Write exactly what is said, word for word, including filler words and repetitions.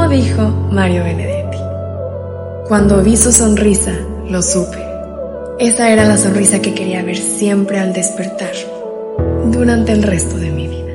Como dijo Mario Benedetti, cuando vi su sonrisa, lo supe. Esa era la sonrisa que quería ver siempre al despertar, durante el resto de mi vida.